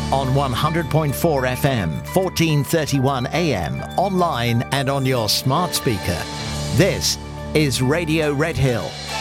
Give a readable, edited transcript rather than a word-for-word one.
On 100.4 FM, 1431 AM, online and on your smart speaker. This is Radio Red Hill.